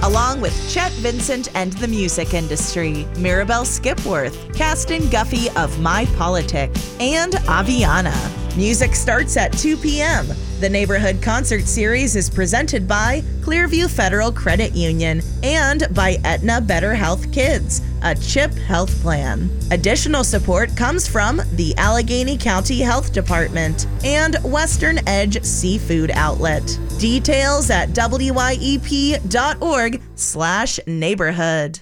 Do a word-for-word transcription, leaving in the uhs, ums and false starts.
along with Chet Vincent and the music industry, Mirabelle Skipworth, Caston Guffey of My Politic, and Aviana. Music starts at two p.m. The Neighborhood Concert Series is presented by Clearview Federal Credit Union and by Aetna Better Health Kids, a CHIP health plan. Additional support comes from the Allegheny County Health Department and Western Edge Seafood Outlet. Details at W Y E P dot org slash neighborhood.